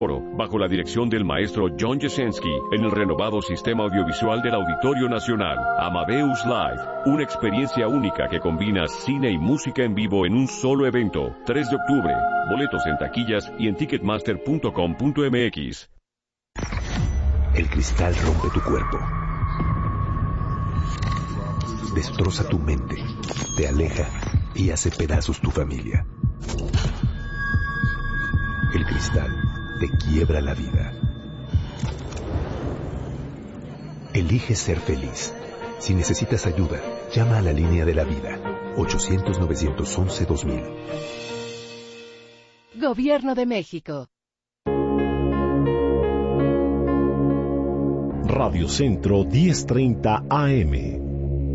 bajo la dirección del maestro John Jasenski, en el renovado sistema audiovisual del Auditorio Nacional, Amadeus Live, una experiencia única que combina cine y música en vivo en un solo evento. 3 de octubre, boletos en taquillas y en ticketmaster.com.mx. El cristal rompe tu cuerpo, destroza tu mente, te aleja y hace pedazos tu familia. El cristal te quiebra la vida. Elige ser feliz. Si necesitas ayuda, llama a la línea de la vida, 800-911-2000. Gobierno de México. Radio Centro 1030 AM.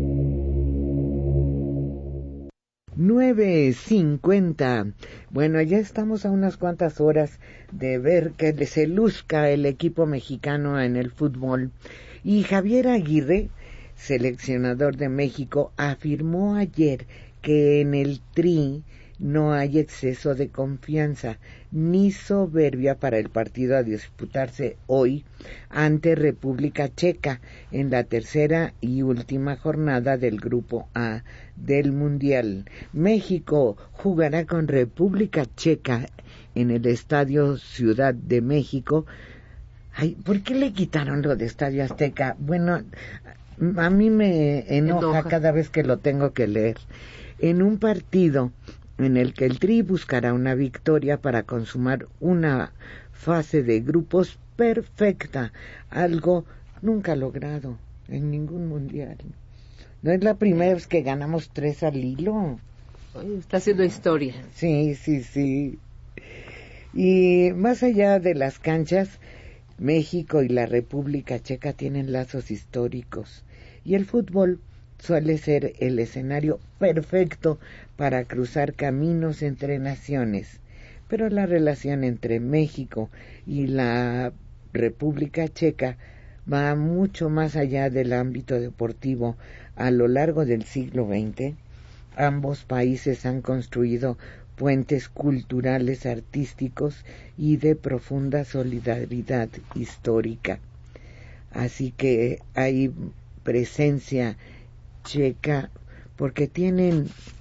9:50. Bueno, ya estamos a unas cuantas horas de ver que se luzca el equipo mexicano en el fútbol. Y Javier Aguirre, seleccionador de México, afirmó ayer que en el Tri no hay exceso de confianza ni soberbia para el partido a disputarse hoy ante República Checa en la tercera y última jornada del Grupo A del Mundial. México jugará con República Checa en el Estadio Ciudad de México. Ay, ¿por qué le quitaron lo de Estadio Azteca? Bueno, a mí me enoja cada vez que lo tengo que leer. En un partido en el que el Tri buscará una victoria para consumar una fase de grupos perfecta, algo nunca logrado en ningún mundial. No es la primera vez que ganamos 3 al hilo. Está haciendo historia. Sí. Y más allá de las canchas, México y la República Checa tienen lazos históricos, y el fútbol suele ser el escenario perfecto para cruzar caminos entre naciones. Pero la relación entre México y la República Checa va mucho más allá del ámbito deportivo. A lo largo del siglo XX, ambos países han construido puentes culturales, artísticos y de profunda solidaridad histórica. Así que hay presencia checa, porque tienen,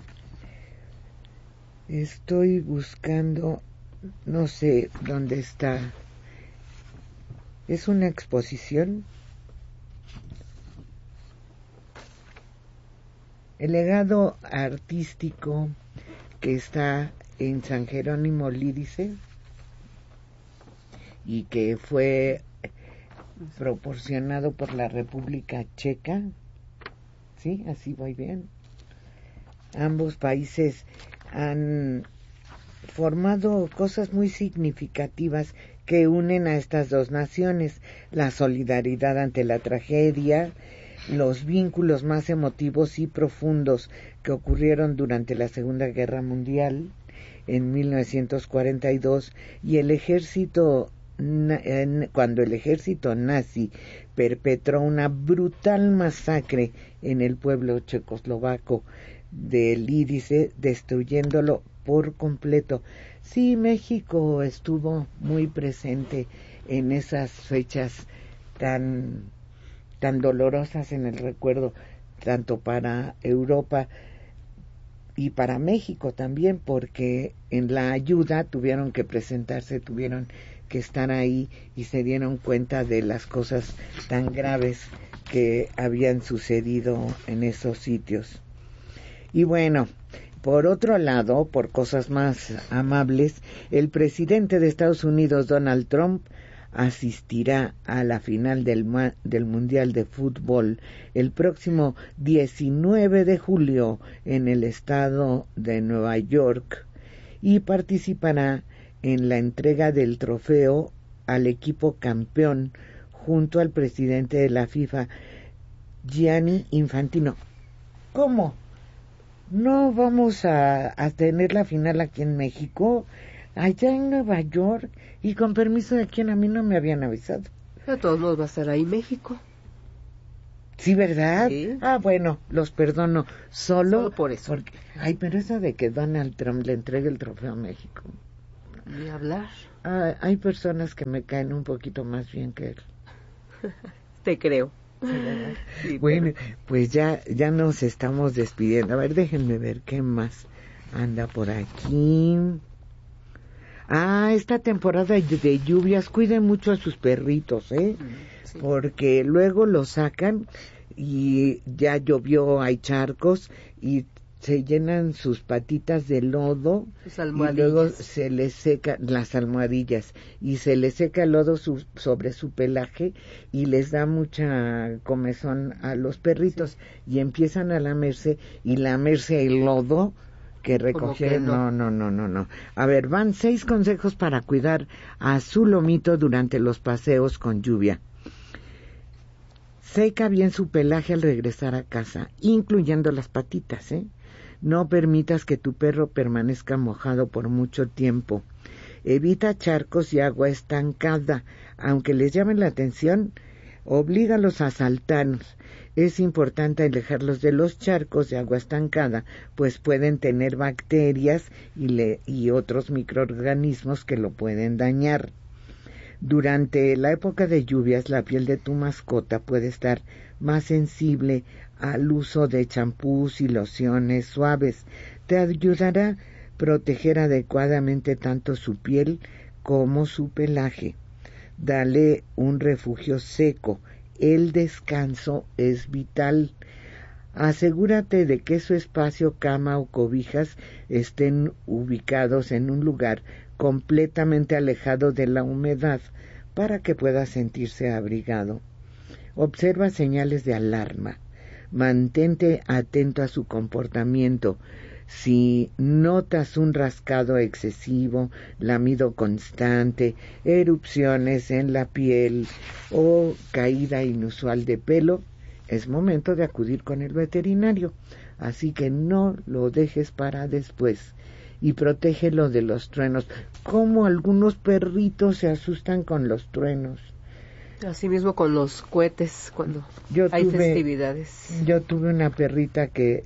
estoy buscando, no sé dónde está, es una exposición, el legado artístico que está en San Jerónimo Lídice y que fue proporcionado por la República Checa. Sí, así voy bien. Ambos países han formado cosas muy significativas que unen a estas dos naciones: la solidaridad ante la tragedia, los vínculos más emotivos y profundos que ocurrieron durante la Segunda Guerra Mundial en 1942 y el ejército cuando el ejército nazi perpetró una brutal masacre en el pueblo checoslovaco de Lídice, destruyéndolo por completo. Sí, México estuvo muy presente en esas fechas tan dolorosas en el recuerdo, tanto para Europa y para México también, porque en la ayuda tuvieron que presentarse, tuvieron que estar ahí y se dieron cuenta de las cosas tan graves que habían sucedido en esos sitios. Y bueno, por otro lado, por cosas más amables, el presidente de Estados Unidos, Donald Trump, asistirá a la final del Mundial de Fútbol el próximo 19 de julio en el estado de Nueva York y participará en la entrega del trofeo al equipo campeón junto al presidente de la FIFA, Gianni Infantino. ¿Cómo? ¿No vamos a tener la final aquí en México? Allá en Nueva York, y con permiso de quien, a mí no me habían avisado. De todos modos va a estar ahí México. Sí, ¿verdad? Sí. Ah, bueno, los perdono. Solo por eso. Ay, pero eso de que Donald Trump le entregue el trofeo a México. Ni hablar. hay personas que me caen un poquito más bien que él. Te creo. Sí, bueno, pues ya nos estamos despidiendo. A ver, déjenme ver qué más anda por aquí. Esta temporada de lluvias, cuiden mucho a sus perritos, sí. Porque luego los sacan y ya llovió, hay charcos y se llenan sus patitas de lodo y luego se les seca las almohadillas y se les seca el lodo sobre su pelaje y les da mucha comezón a los perritos y empiezan a lamerse el lodo que recogieron. No. A ver, van 6 consejos para cuidar a su lomito durante los paseos con lluvia. Seca bien su pelaje al regresar a casa, incluyendo las patitas, No permitas que tu perro permanezca mojado por mucho tiempo. Evita charcos y agua estancada. Aunque les llamen la atención, oblígalos a saltarlos. Es importante alejarlos de los charcos de agua estancada, pues pueden tener bacterias y otros microorganismos que lo pueden dañar. Durante la época de lluvias, la piel de tu mascota puede estar más sensible al uso de champús y lociones suaves. Te ayudará a proteger adecuadamente tanto su piel como su pelaje. Dale un refugio seco. El descanso es vital. Asegúrate de que su espacio, cama o cobijas estén ubicados en un lugar completamente alejado de la humedad para que pueda sentirse abrigado. Observa señales de alarma. Mantente atento a su comportamiento. Si notas un rascado excesivo, lamido constante, erupciones en la piel o caída inusual de pelo, es momento de acudir con el veterinario. Así que no lo dejes para después. Y protégelo de los truenos. Como algunos perritos se asustan con los truenos. Así mismo con los cohetes cuando hay festividades. Yo tuve una perrita que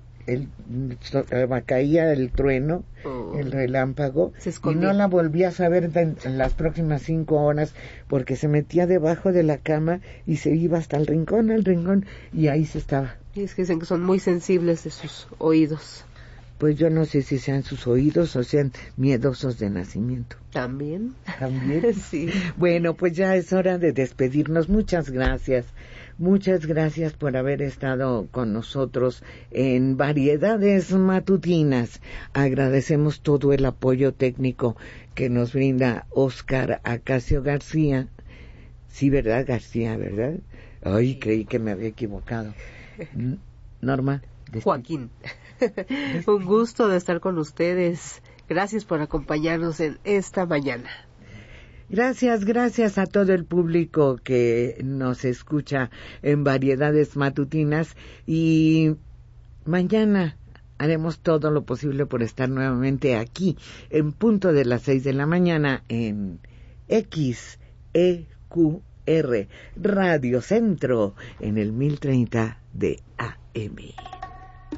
caía el trueno, el relámpago, y no la volví a saber en las próximas 5 horas porque se metía debajo de la cama y se iba hasta el rincón, y ahí se estaba. Y es que dicen que son muy sensibles de sus oídos. Pues yo no sé si sean sus oídos o sean miedosos de nacimiento. ¿También? Sí. Bueno, pues ya es hora de despedirnos. Muchas gracias por haber estado con nosotros en Variedades Matutinas. Agradecemos todo el apoyo técnico que nos brinda Óscar Acacio García. Sí, ¿verdad? García, ¿verdad? Ay, creí que me había equivocado. Norma. Joaquín. Un gusto de estar con ustedes. Gracias por acompañarnos en esta mañana. Gracias a todo el público que nos escucha en Variedades Matutinas y mañana haremos todo lo posible por estar nuevamente aquí en punto de las 6 de la mañana en XEQR Radio Centro en el 1030 de AM.